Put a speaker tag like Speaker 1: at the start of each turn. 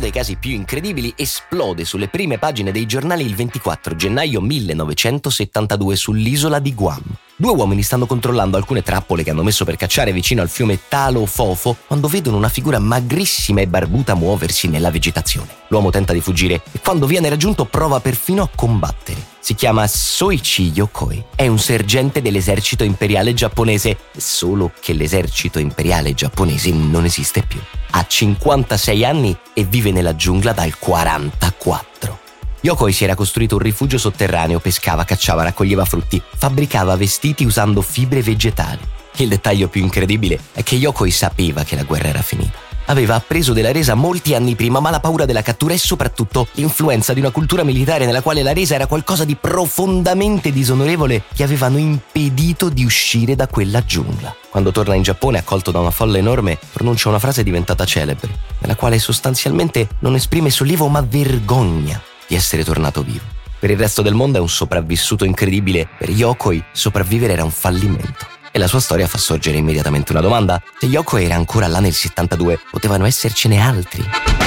Speaker 1: dei casi più incredibili, esplode sulle prime pagine dei giornali il 24 gennaio 1972 sull'isola di Guam. 2 uomini stanno controllando alcune trappole che hanno messo per cacciare vicino al fiume Talo Fofo quando vedono una figura magrissima e barbuta muoversi nella vegetazione. L'uomo tenta di fuggire e quando viene raggiunto prova perfino a combattere. Si chiama Soichi Yokoi. È un sergente dell'esercito imperiale giapponese, solo che l'esercito imperiale giapponese non esiste più. Ha 56 anni e vive nella giungla dal 44. Yokoi si era costruito un rifugio sotterraneo, pescava, cacciava, raccoglieva frutti, fabbricava vestiti usando fibre vegetali. Il dettaglio più incredibile è che Yokoi sapeva che la guerra era finita. Aveva appreso della resa molti anni prima, ma la paura della cattura e soprattutto l'influenza di una cultura militare nella quale la resa era qualcosa di profondamente disonorevole gli avevano impedito di uscire da quella giungla. Quando torna in Giappone, accolto da una folla enorme, pronuncia una frase diventata celebre, nella quale sostanzialmente non esprime sollievo ma vergogna di essere tornato vivo. Per il resto del mondo è un sopravvissuto incredibile, per Yokoi sopravvivere era un fallimento. E la sua storia fa sorgere immediatamente una domanda: se Yokoi era ancora là nel 72, potevano essercene altri.